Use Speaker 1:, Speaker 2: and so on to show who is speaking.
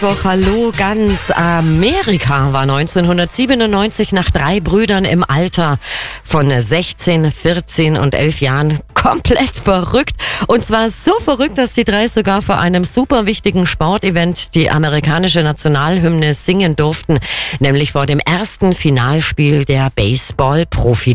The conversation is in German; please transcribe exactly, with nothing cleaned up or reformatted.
Speaker 1: Mittwoch, hallo, ganz Amerika war neunzehnhundertsiebenundneunzig nach drei Brüdern im Alter von sechzehn, vierzehn und elf Jahren komplett verrückt. Und zwar so verrückt, dass die drei sogar vor einem super wichtigen Sportevent die amerikanische Nationalhymne singen durften, nämlich vor dem ersten Finalspiel der Baseball-Profi